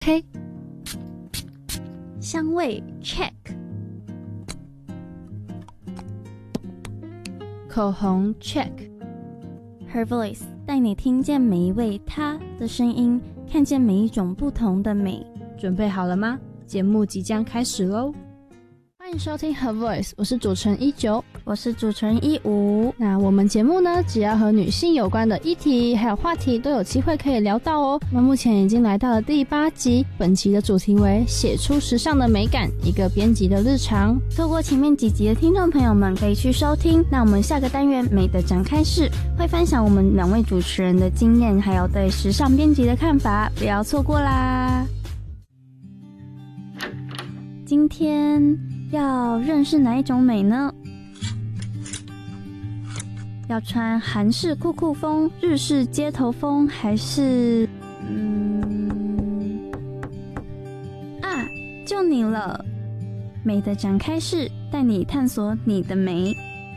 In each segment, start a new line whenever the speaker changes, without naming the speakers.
OK， 香味 check， 口红 check， Her Voice 带你听见每一位她的声音，看见每一种不同的美。
准备好了吗？节目即将开始咯。欢迎收听 Her Voice， 我是主持人19，
我是主持人15。
那我们节目呢，只要和女性有关的议题还有话题都有机会可以聊到哦。那目前已经来到了第8集，本集的主题为写出时尚的美感，一个编辑的日常。
透过前面几集的听众朋友们可以去收听。那我们下个单元美的展开式会分享我们2位主持人的经验，还有对时尚编辑的看法，不要错过啦。今天要认识哪一种美呢？要穿韩式酷酷风、日式街头风，还是就你了。美的展开式带你探索你的美。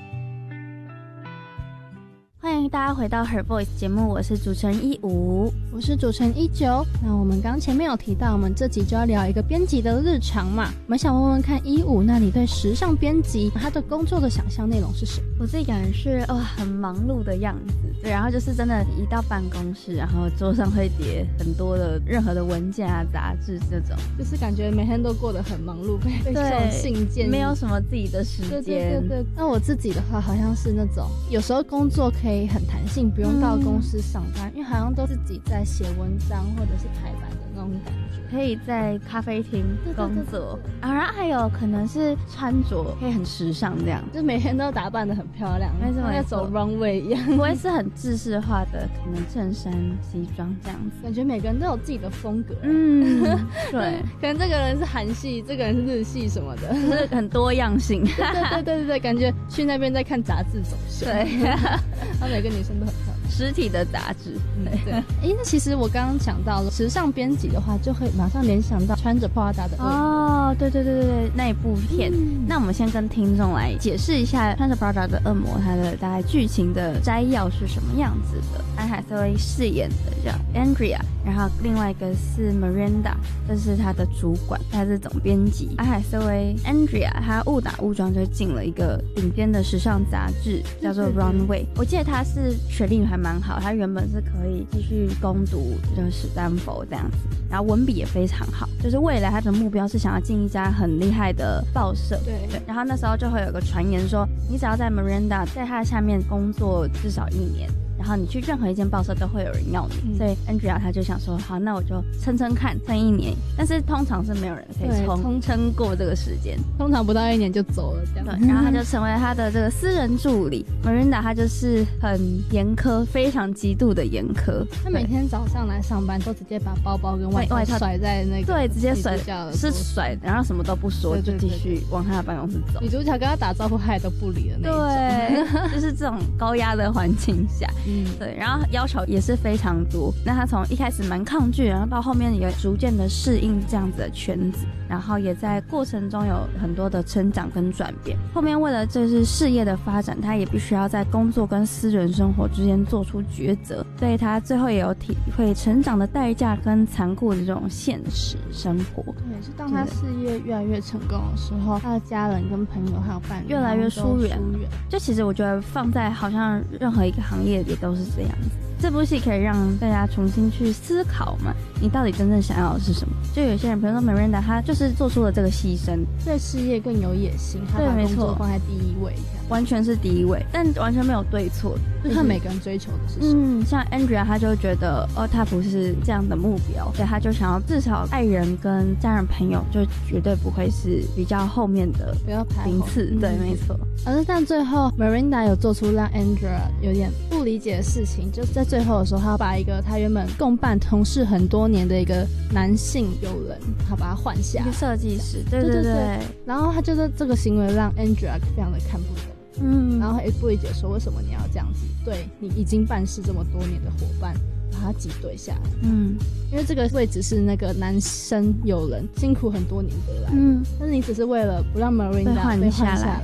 欢迎大家回到 Her Voice 节目，我是主持人15，
我是主持人19。那我们刚前面有提到，我们这集就要聊一个编辑的日常嘛。我们想问问看15，那你对时尚编辑他的工作的想象内容是什么？
我自己感觉是很忙碌的样子，对，然后就是真的一到办公室，然后桌上会叠很多的任何的文件啊、杂志这种，
就是感觉每天都过得很忙碌，被这种信件，
没有什么自己的时间。
对。那我自己的话，好像是那种有时候工作可以很弹性，不用到公司上班，因为好像都自己在写文章或者是排版的那种感觉，
可以在咖啡厅工作啊，然后还有可能是穿着可以很时尚这样，
就每天都打扮得很漂亮，
没错，
在走 runway 一样，
不会是很制式化的，可能衬衫、西装这样子，
感觉每个人都有自己的风格。
对，
可能这个人是韩系，这个人是日系什么的，
就是很多样性。
对，感觉去那边在看杂志走秀。
对，
他每个女生都很漂亮。
实体的杂志，
对。那其实我刚刚讲到了时尚编辑的话，就会马上联想到穿着 Prada 的恶魔。
对，那一部片。那我们先跟听众来解释一下穿着 Prada 的恶魔它的大概剧情的摘要是什么样子的。安海瑟薇饰演的叫 Andrea， 然后另外一个是 Miranda， 这是她的主管，她是总编辑。安海瑟薇 Andrea 她误打误撞就进了一个顶尖的时尚杂志，叫做 Runway。我记得她是学历还蛮好，她原本是可以继续攻读就是史丹佛这样子，然后文笔也非常好，就是未来她的目标是想要进一家很厉害的报社。对，然后那时候就会有个传言说，你只要在 Miranda 在她下面工作至少1年，然后你去任何一间报社都会有人要你，所以 Andrea 她就想说，好，那我就撑看，撑1年。但是通常是没有人可以撑过这个时间，
通常不到1年就走了这样。
对，然后她就成为他的这个私人助理。Miranda 她就是很严苛，非常极度的严苛。
她每天早上来上班都直接把包包跟外套甩在那个，
对，直接甩，然后什么都不说，就继续往他的办公室走。
女主角跟他打招呼，他也都不理的那种。
对，就是这种高压的环境下。对，然后要求也是非常多。那他从一开始蛮抗拒，然后到后面也逐渐的适应这样子的圈子，然后也在过程中有很多的成长跟转变。后面为了就是事业的发展，他也必须要在工作跟私人生活之间做出抉择，所以他最后也有体会成长的代价跟残酷的这种现实生活。
对，是当他事业越来越成功的时候，他的家人跟朋友还有伴侣
越来越疏远。就其实我觉得放在好像任何一个行业也都是这样子。这部戏可以让大家重新去思考嘛，你到底真正想要的是什么？就有些人，比如说 Miranda， 她就是做出了这个牺牲，
对事业更有野心，她把工作放在第1位，
完全是第1位，但完全没有对错，
就是看每个人追求的是什么。
像 Andrea， 她就觉得她不是这样的目标，所以她就想要至少爱人跟家人朋友就绝对不会是比较后面的名次。对，没错。
而是但最后 Miranda 有做出让 Andrea 有点不理解的事情，就在最后的时候，他把一个他原本共伴同事很多年的一个男性友人，他把他换下来，
一个设计师。对。
然后他就是这个行为让 Andrea 非常的看不懂。然后也不理解说为什么你要这样子对你已经办事这么多年的伙伴把他挤兑下来。因为这个位置是那个男生友人辛苦很多年得来，但是你只是为了不让 Miranda 被换下来，然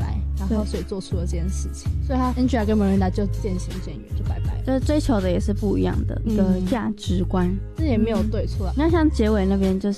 后所以做出了这件事情，所以他 Andrea 跟 Miranda 就渐行渐远，就拜拜了，
就是追求的也是不一样的一个价值观，
这也没有对错啦。
那像结尾那边就